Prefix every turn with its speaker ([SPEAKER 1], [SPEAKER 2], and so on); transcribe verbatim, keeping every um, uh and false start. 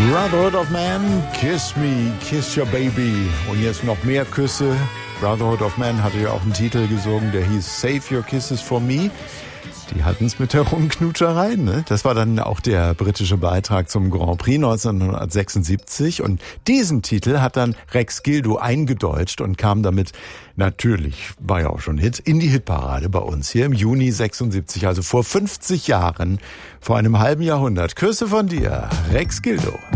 [SPEAKER 1] Brotherhood of Man, Kiss Me, Kiss Your Baby. Und jetzt noch mehr Küsse. Brotherhood of Man hatte ja auch einen Titel gesungen, der hieß Save Your Kisses for Me. Die hatten es mit der Rumknutscherei, ne? Das war dann auch der britische Beitrag zum Grand Prix neunzehnhundertsechsundsiebzig. Und diesen Titel hat dann Rex Gildo eingedeutscht und kam damit natürlich, war ja auch schon Hit, in die Hitparade bei uns hier im Juni sechsundsiebzig, also vor fünfzig Jahren, vor einem halben Jahrhundert. Küsse von dir, Rex Gildo.